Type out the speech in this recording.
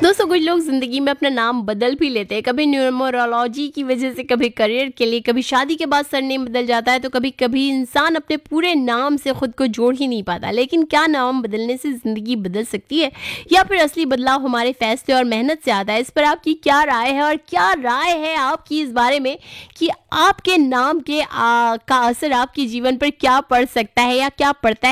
दोस्तों कुछ लोग ज़िंदगी में अपना नाम बदल भी लेते हैं, कभी न्यूमरोलॉजी की वजह से, कभी करियर के लिए, कभी शादी के बाद सरनेम बदल जाता है, तो कभी कभी इंसान अपने पूरे नाम से खुद को जोड़ ही नहीं पाता। लेकिन क्या नाम बदलने से ज़िंदगी बदल सकती है, या फिर असली बदलाव हमारे फैसले और मेहनत से आता है? इस पर आपकी क्या राय है, और क्या राय है आपकी इस बारे में कि आपके नाम का असर आपके जीवन पर क्या पड़ सकता है या क्या पड़ता है?